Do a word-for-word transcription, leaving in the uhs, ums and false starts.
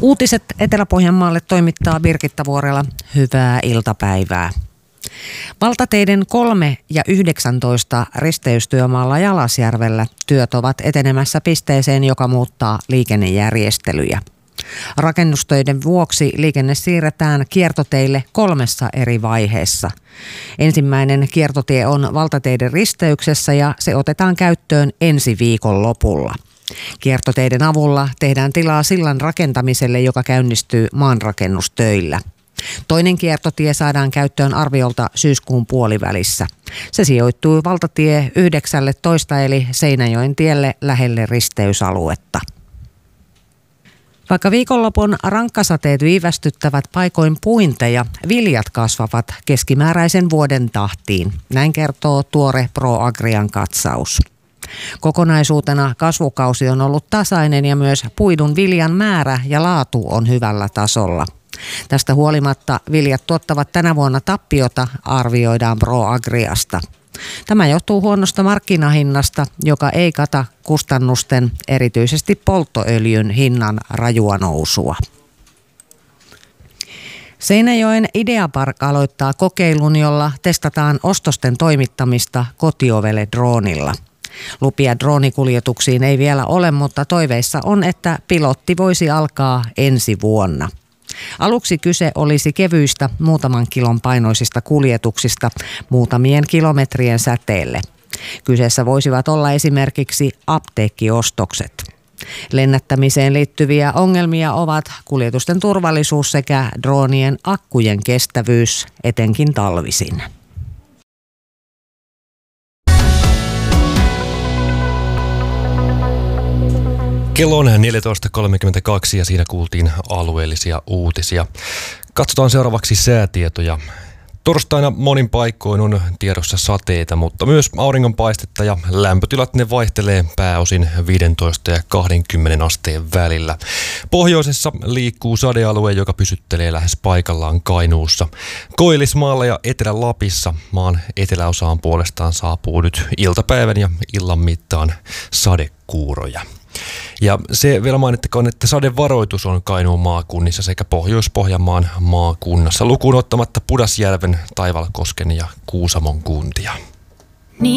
Uutiset Etelä-Pohjanmaalle toimittaa Birgitta Vuorela. Hyvää iltapäivää. Valtateiden kolme ja yhdeksäntoista risteystyömaalla Jalasjärvellä työt ovat etenemässä pisteeseen, joka muuttaa liikennejärjestelyjä. Rakennustöiden vuoksi liikenne siirretään kiertoteille kolmessa eri vaiheessa. Ensimmäinen kiertotie on valtateiden risteyksessä ja se otetaan käyttöön ensi viikon lopulla. Kiertoteiden avulla tehdään tilaa sillan rakentamiselle, joka käynnistyy maanrakennustöillä. Toinen kiertotie saadaan käyttöön arviolta syyskuun puolivälissä. Se sijoittuu valtatie yhdeksäntoista eli Seinäjoen tielle lähelle risteysaluetta. Vaikka viikonlopun rankkasateet viivästyttävät paikoin puinteja, viljat kasvavat keskimääräisen vuoden tahtiin. Näin kertoo tuore ProAgrian katsaus. Kokonaisuutena kasvukausi on ollut tasainen ja myös puidun viljan määrä ja laatu on hyvällä tasolla. Tästä huolimatta viljat tuottavat tänä vuonna tappiota, arvioidaan ProAgriasta. Tämä johtuu huonosta markkinahinnasta, joka ei kata kustannusten, erityisesti polttoöljyn hinnan rajua nousua. Seinäjoen Ideapark aloittaa kokeilun, jolla testataan ostosten toimittamista kotiovelle droonilla. Lupia droonikuljetuksiin ei vielä ole, mutta toiveissa on, että pilotti voisi alkaa ensi vuonna. Aluksi kyse olisi kevyistä muutaman kilon painoisista kuljetuksista muutamien kilometrien säteelle. Kyseessä voisivat olla esimerkiksi apteekkiostokset. Lennättämiseen liittyviä ongelmia ovat kuljetusten turvallisuus sekä droonien akkujen kestävyys, etenkin talvisin. Kello on neljätoista kolmekymmentäkaksi ja siinä kuultiin alueellisia uutisia. Katsotaan seuraavaksi säätietoja. Torstaina monin paikkoin on tiedossa sateita, mutta myös auringonpaistetta ja lämpötilat ne vaihtelee pääosin viisitoista ja kaksikymmentä asteen välillä. Pohjoisessa liikkuu sadealue, joka pysyttelee lähes paikallaan Kainuussa. Koillismaalla ja Etelä-Lapissa maan eteläosaan puolestaan saapuu nyt iltapäivän ja illan mittaan sadekuuroja. Ja se vielä mainittakoon, että sadevaroitus on Kainuun maakunnissa sekä Pohjois-Pohjanmaan maakunnassa lukuun ottamatta Pudasjärven, Taivalkosken ja Kuusamon kuntia.